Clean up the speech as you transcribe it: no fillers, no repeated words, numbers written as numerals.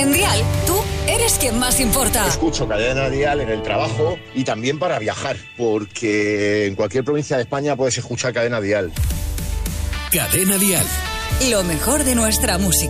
En Dial, tú eres quien más importa. Escucho Cadena Dial en el trabajo y también para viajar, porque en cualquier provincia de España puedes escuchar Cadena Dial. Cadena Dial. Lo mejor de nuestra música.